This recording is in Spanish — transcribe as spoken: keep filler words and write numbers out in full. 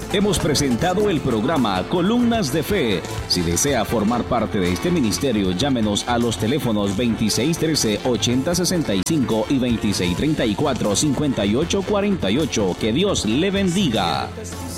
Hemos presentado el programa Columnas de Fe. Si desea formar parte de este ministerio, llámenos a los teléfonos veintiséis trece, ochenta sesenta y cinco y veintiséis treinta y cuatro, cincuenta y ocho cuarenta y ocho. Que Dios le bendiga.